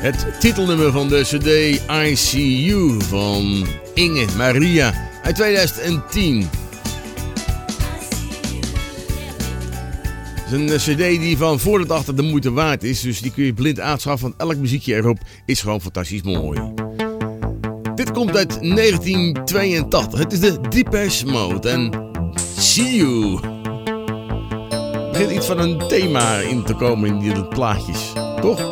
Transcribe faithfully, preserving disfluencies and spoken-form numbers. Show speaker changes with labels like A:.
A: Het titelnummer van de cd I See You van Inge Maria uit tweeduizend tien. Het is een cd die van voor tot achter de moeite waard is, dus die kun je blind aanschaffen, want elk muziekje erop is gewoon fantastisch mooi. Dit komt uit negentien tweeëntachtig. Het is de Depeche Mode en See You. Er begint iets van een thema in te komen in die plaatjes, toch?